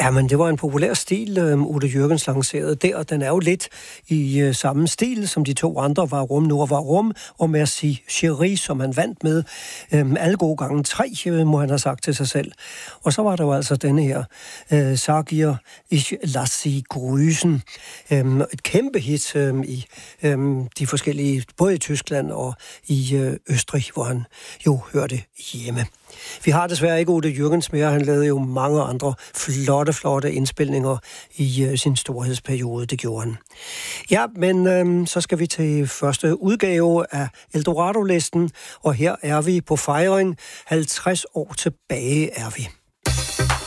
Ja, men det var en populær stil, Udo Jürgens lancerede der. Den er jo lidt i samme stil, som de to andre, Var Rum Nu og Var Rum, og Merci Chérie, som han vandt med. Alle gode gange 3, må han have sagt til sig selv. Og så var der jo altså denne her, Sag ich lass sie grüßen. Et kæmpe hit i de forskellige, både i Tyskland og i Østrig, hvor han jo hørte hjemme. Vi har desværre ikke Udo Jürgens mere. Han lavede jo mange andre flotte indspilninger i sin storhedsperiode. Det gjorde han. Ja, men så skal vi til første udgave af Eldorado-listen, og her er vi på fejring. 50 år tilbage er vi.